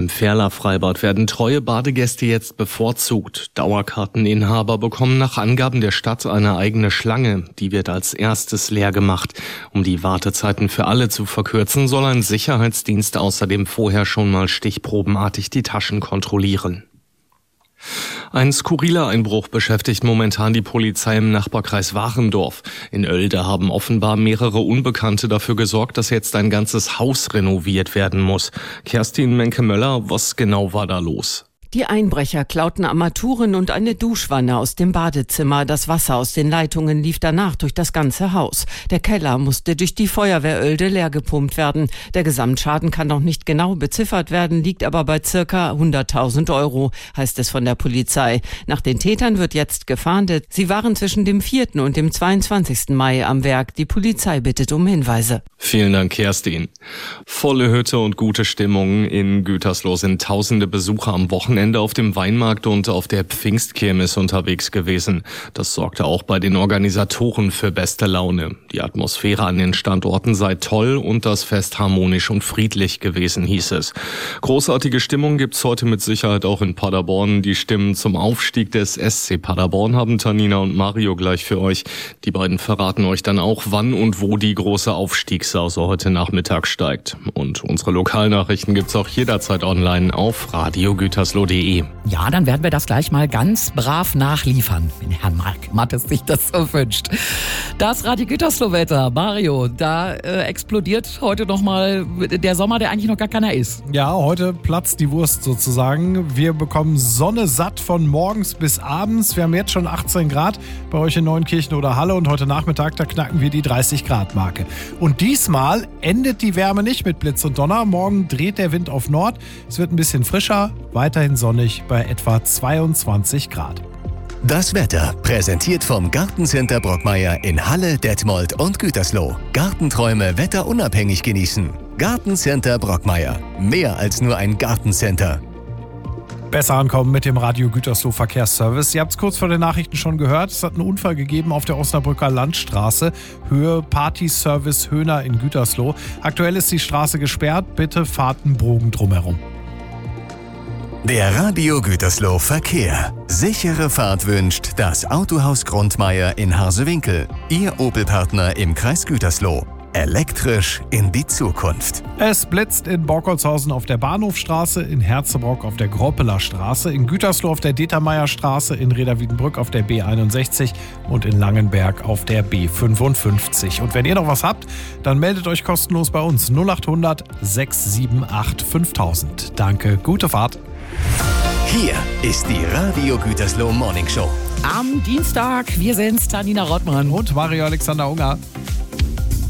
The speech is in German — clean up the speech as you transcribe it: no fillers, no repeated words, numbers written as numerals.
Ferler Freibad werden treue Badegäste jetzt bevorzugt. Dauerkarteninhaber bekommen nach Angaben der Stadt eine eigene Schlange. Die wird als erstes leer gemacht. Um die Wartezeiten für alle zu verkürzen, soll ein Sicherheitsdienst außerdem vorher schon mal stichprobenartig die Taschen kontrollieren. Ein skurriler Einbruch beschäftigt momentan die Polizei im Nachbarkreis Warendorf. In Oelde haben offenbar mehrere Unbekannte dafür gesorgt, dass jetzt ein ganzes Haus renoviert werden muss. Kerstin Menke-Möller, was genau war da los? Die Einbrecher klauten Armaturen und eine Duschwanne aus dem Badezimmer. Das Wasser aus den Leitungen lief danach durch das ganze Haus. Der Keller musste durch die Feuerwehr Oelde leer gepumpt werden. Der Gesamtschaden kann noch nicht genau beziffert werden, liegt aber bei circa 100.000 €, heißt es von der Polizei. Nach den Tätern wird jetzt gefahndet. Sie waren zwischen dem 4. und dem 22. Mai am Werk. Die Polizei bittet um Hinweise. Vielen Dank, Kerstin. Volle Hütte und gute Stimmung. In Gütersloh sind tausende Besucher am Wochenende auf dem Weinmarkt und auf der Pfingstkirmes unterwegs gewesen. Das sorgte auch bei den Organisatoren für beste Laune. Die Atmosphäre an den Standorten sei toll und das Fest harmonisch und friedlich gewesen, hieß es. Großartige Stimmung gibt's heute mit Sicherheit auch in Paderborn. Die Stimmen zum Aufstieg des SC Paderborn haben Tanina und Mario gleich für euch. Die beiden verraten euch dann auch, wann und wo die große Aufstiegssause heute Nachmittag steigt. Und unsere Lokalnachrichten gibt's auch jederzeit online auf radiogütersloh.de. Ja, dann werden wir das gleich mal ganz brav nachliefern, wenn Herr Marc Mattes sich das so wünscht. Das Radio Gütersloh-Wetter, Mario, da explodiert heute nochmal der Sommer, der eigentlich noch gar keiner ist. Ja, heute platzt die Wurst sozusagen. Wir bekommen Sonne satt von morgens bis abends. Wir haben jetzt schon 18 Grad bei euch in Neunkirchen oder Halle und heute Nachmittag, da knacken wir die 30-Grad-Marke. Und diesmal endet die Wärme nicht mit Blitz und Donner. Morgen dreht der Wind auf Nord. Es wird ein bisschen frischer, weiterhin sonnig bei etwa 22 Grad. Das Wetter präsentiert vom Gartencenter Brockmeier in Halle, Detmold und Gütersloh. Gartenträume wetterunabhängig genießen. Gartencenter Brockmeier. Mehr als nur ein Gartencenter. Besser ankommen mit dem Radio Gütersloh Verkehrsservice. Ihr habt es kurz vor den Nachrichten schon gehört. Es hat einen Unfall gegeben auf der Osnabrücker Landstraße. Höhe Party-Service Höhner in Gütersloh. Aktuell ist die Straße gesperrt. Bitte fahrt einen Bogen drumherum. Der Radio Gütersloh Verkehr. Sichere Fahrt wünscht das Autohaus Grundmeier in Harsewinkel. Ihr Opel-Partner im Kreis Gütersloh. Elektrisch in die Zukunft. Es blitzt in Borkolzhausen auf der Bahnhofstraße, in Herzebrock auf der Groppeler Straße, in Gütersloh auf der Determeierstraße, in Reda-Wiedenbrück auf der B61 und in Langenberg auf der B55. Und wenn ihr noch was habt, dann meldet euch kostenlos bei uns 0800 678 5000. Danke, gute Fahrt. Hier ist die Radio Gütersloh Morning Show. Am Dienstag, wir sind's, Tanina Rottmann Und Mario Alexander Unger.